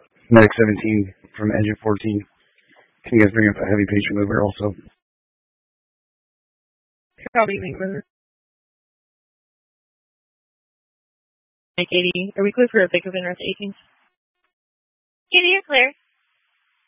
Medic 17 from Engine 14. Can you guys bring up a heavy patient mover also? Copy, mover. Mike 80, are we clear for a pickup in North 18? 80, you're clear.